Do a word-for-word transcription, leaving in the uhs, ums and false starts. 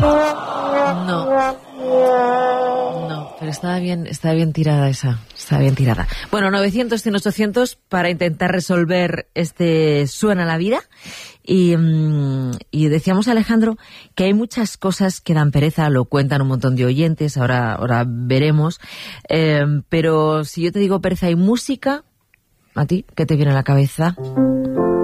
No. No, pero estaba bien, estaba bien tirada esa. Estaba bien tirada. Bueno, novecientos, cien, ochocientos para intentar resolver este Suena la vida. Y, y decíamos, Alejandro, que hay muchas cosas que dan pereza, lo cuentan un montón de oyentes, ahora, ahora veremos. Eh, pero si yo te digo pereza y música, ¿a ti qué te viene a la cabeza?